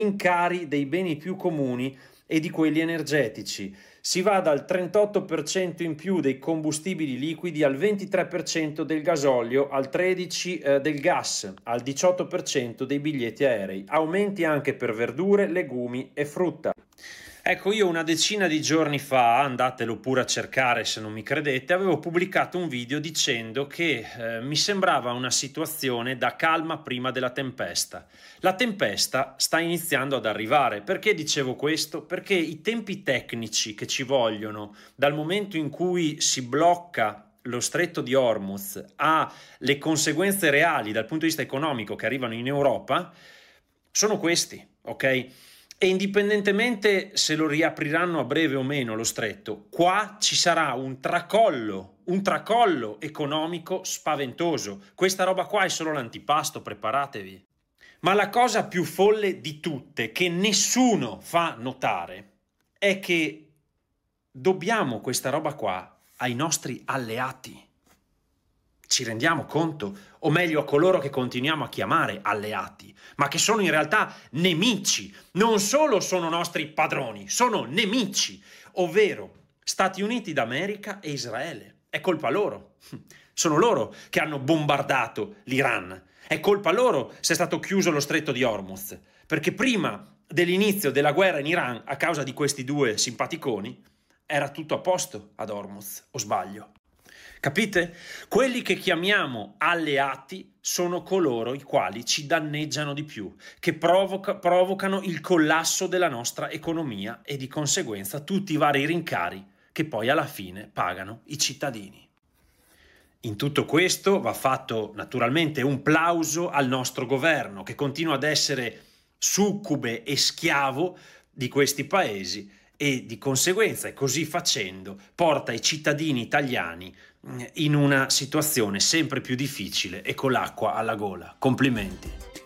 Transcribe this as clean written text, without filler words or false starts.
rincari dei beni più comuni e di quelli energetici. Si va dal 38% in più dei combustibili liquidi al 23% del gasolio, al 13% del gas, al 18% dei biglietti aerei. Aumenti anche per verdure, legumi e frutta. Ecco, io una decina di giorni fa, andatelo pure a cercare se non mi credete, avevo pubblicato un video dicendo che mi sembrava una situazione da calma prima della tempesta. La tempesta sta iniziando ad arrivare. Perché dicevo questo? Perché i tempi tecnici che ci vogliono dal momento in cui si blocca lo stretto di Hormuz alle conseguenze reali dal punto di vista economico che arrivano in Europa sono questi, ok? E indipendentemente se lo riapriranno a breve o meno lo stretto, qua ci sarà un tracollo economico spaventoso. Questa roba qua è solo l'antipasto, preparatevi. Ma la cosa più folle di tutte, che nessuno fa notare, è che dobbiamo questa roba qua ai nostri alleati. Ci rendiamo conto? O meglio, a coloro che continuiamo a chiamare alleati, ma che sono in realtà nemici. Non solo sono nostri padroni, sono nemici, ovvero Stati Uniti d'America e Israele. È colpa loro. Sono loro che hanno bombardato l'Iran. È colpa loro se è stato chiuso lo stretto di Hormuz, perché prima dell'inizio della guerra in Iran, a causa di questi due simpaticoni, era tutto a posto ad Hormuz, o sbaglio? Capite? Quelli che chiamiamo alleati sono coloro i quali ci danneggiano di più, che provocano il collasso della nostra economia e di conseguenza tutti i vari rincari che poi alla fine pagano i cittadini. In tutto questo va fatto naturalmente un plauso al nostro governo, che continua ad essere succube e schiavo di questi paesi e di conseguenza, e così facendo, porta i cittadini italiani in una situazione sempre più difficile e con l'acqua alla gola. Complimenti.